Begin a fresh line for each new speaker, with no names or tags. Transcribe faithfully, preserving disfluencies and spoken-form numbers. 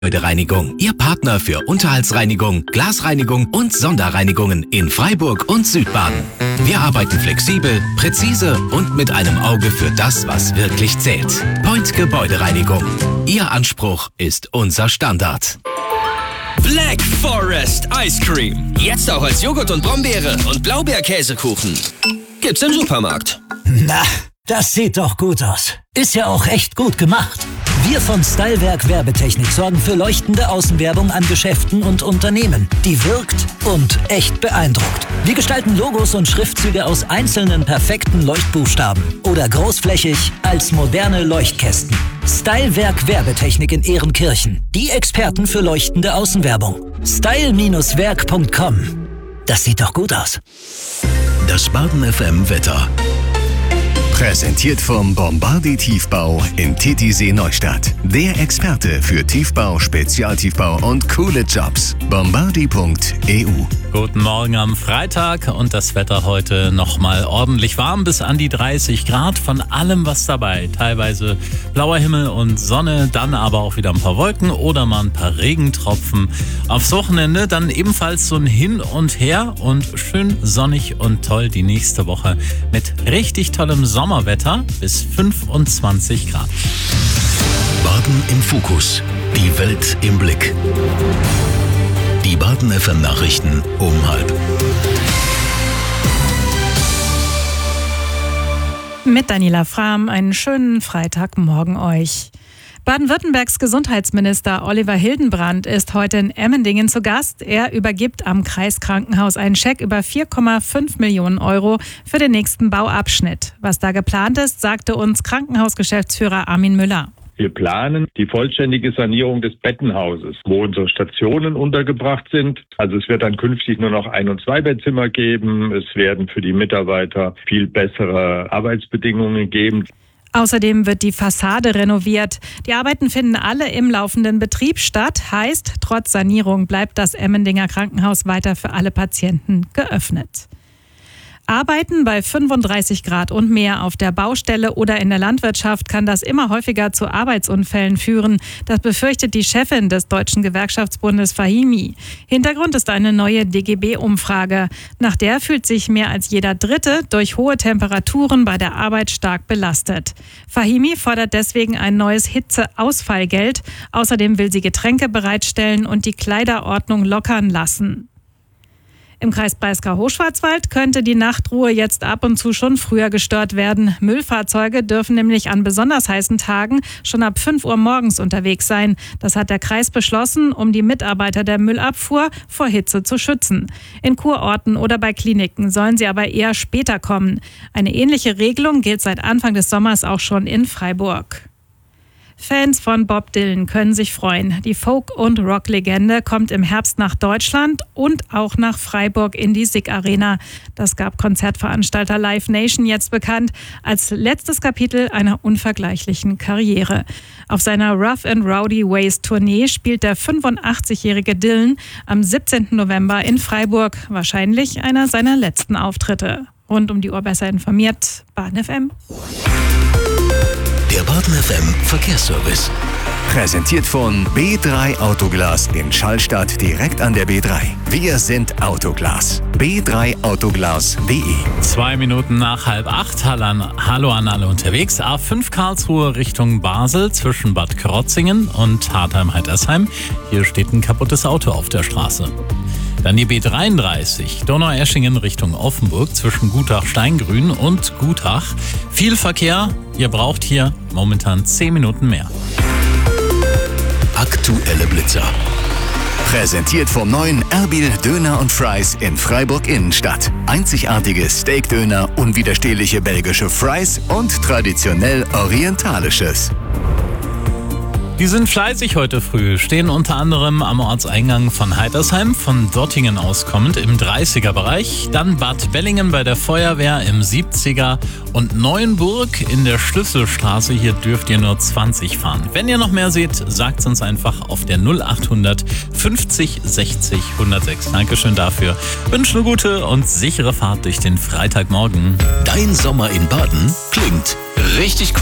Gebäudereinigung, Ihr Partner für Unterhaltsreinigung, Glasreinigung und Sonderreinigungen in Freiburg und Südbaden. Wir arbeiten flexibel, präzise und mit einem Auge für das, was wirklich zählt. Point Gebäudereinigung. Ihr Anspruch ist unser Standard.
Black Forest Ice Cream. Jetzt auch als Joghurt und Brombeere und Blaubeerkäsekuchen. Gibt's im Supermarkt.
Na, das sieht doch gut aus. Ist ja auch echt gut gemacht. Wir von Stylewerk Werbetechnik sorgen für leuchtende Außenwerbung an Geschäften und Unternehmen, die wirkt und echt beeindruckt. Wir gestalten Logos und Schriftzüge aus einzelnen perfekten Leuchtbuchstaben oder großflächig als moderne Leuchtkästen. Stylewerk Werbetechnik in Ehrenkirchen. Die Experten für leuchtende Außenwerbung. style Werk punkt com. Das sieht doch gut aus.
Das Baden F M Wetter. Präsentiert vom Bombardier Tiefbau in Titisee Neustadt. Der Experte für Tiefbau, Spezialtiefbau und coole Jobs. bombardier punkt e u.
Guten Morgen am Freitag und das Wetter heute nochmal ordentlich warm bis an die dreißig Grad. Von allem was dabei. Teilweise blauer Himmel und Sonne, dann aber auch wieder ein paar Wolken oder mal ein paar Regentropfen. Aufs Wochenende dann ebenfalls so ein Hin und Her und schön sonnig und toll die nächste Woche mit richtig tollem Sommerwetter bis fünfundzwanzig Grad.
Baden im Fokus. Die Welt im Blick. Die Baden F M Nachrichten um halb.
Mit Daniela Frahm, einen schönen Freitagmorgen euch. Baden-Württembergs Gesundheitsminister Oliver Hildenbrand ist heute in Emmendingen zu Gast. Er übergibt am Kreiskrankenhaus einen Scheck über vier Komma fünf Millionen Euro für den nächsten Bauabschnitt. Was da geplant ist, sagte uns Krankenhausgeschäftsführer Armin Müller.
Wir planen die vollständige Sanierung des Bettenhauses, wo unsere Stationen untergebracht sind. Also es wird dann künftig nur noch Ein- und Zweibettzimmer geben. Es werden für die Mitarbeiter viel bessere Arbeitsbedingungen geben.
Außerdem wird die Fassade renoviert. Die Arbeiten finden alle im laufenden Betrieb statt. Heißt, trotz Sanierung bleibt das Emmendinger Krankenhaus weiter für alle Patienten geöffnet. Arbeiten bei fünfunddreißig Grad und mehr auf der Baustelle oder in der Landwirtschaft kann das immer häufiger zu Arbeitsunfällen führen. Das befürchtet die Chefin des Deutschen Gewerkschaftsbundes Fahimi. Hintergrund ist eine neue D G B-Umfrage. Nach der fühlt sich mehr als jeder Dritte durch hohe Temperaturen bei der Arbeit stark belastet. Fahimi fordert deswegen ein neues Hitzeausfallgeld. Außerdem will sie Getränke bereitstellen und die Kleiderordnung lockern lassen. Im Kreis Breisgau-Hochschwarzwald könnte die Nachtruhe jetzt ab und zu schon früher gestört werden. Müllfahrzeuge dürfen nämlich an besonders heißen Tagen schon ab fünf Uhr morgens unterwegs sein. Das hat der Kreis beschlossen, um die Mitarbeiter der Müllabfuhr vor Hitze zu schützen. In Kurorten oder bei Kliniken sollen sie aber eher später kommen. Eine ähnliche Regelung gilt seit Anfang des Sommers auch schon in Freiburg. Fans von Bob Dylan können sich freuen. Die Folk- und Rock-Legende kommt im Herbst nach Deutschland und auch nach Freiburg in die S I G Arena. Das gab Konzertveranstalter Live Nation jetzt bekannt als letztes Kapitel einer unvergleichlichen Karriere. Auf seiner Rough and Rowdy Ways Tournee spielt der fünfundachtzigjährige Dylan am siebzehnten November in Freiburg. Wahrscheinlich einer seiner letzten Auftritte. Rund um die Uhr besser informiert, Baden F M.
Der Baden F M Verkehrsservice. Präsentiert von B drei Autoglas in Schallstadt direkt an der B drei. Wir sind Autoglas. B drei Autoglas punkt de.
Zwei Minuten nach halb acht. Hallo an alle unterwegs. A fünf Karlsruhe Richtung Basel zwischen Bad Krotzingen und Hartheim-Heidersheim. Hier steht ein kaputtes Auto auf der Straße. Dann die B dreiunddreißig, Donaueschingen Richtung Offenburg zwischen Gutach-Steingrün und Gutach. Viel Verkehr, ihr braucht hier momentan zehn Minuten mehr.
Aktuelle Blitzer. Präsentiert vom neuen Erbil Döner und Fries in Freiburg Innenstadt. Einzigartige Steakdöner, unwiderstehliche belgische Fries und traditionell orientalisches.
Die sind fleißig heute früh, stehen unter anderem am Ortseingang von Heidersheim, von Dottingen aus kommend im dreißiger-Bereich, dann Bad Bellingen bei der Feuerwehr im siebziger und Neuenburg in der Schlüsselstraße. Hier dürft ihr nur zwanzig fahren. Wenn ihr noch mehr seht, sagt es uns einfach auf der null achthundert fünfzig sechzig hundertsechs. Dankeschön dafür. Wünsche eine gute und sichere Fahrt durch den Freitagmorgen.
Dein Sommer in Baden klingt richtig cool.